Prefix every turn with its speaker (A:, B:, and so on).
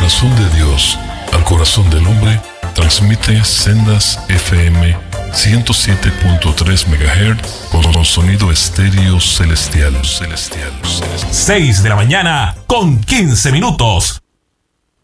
A: corazón de Dios al corazón del hombre, transmite Sendas FM 107.3 MHz con sonido estéreo celestial.
B: 6 de la mañana con 15 minutos.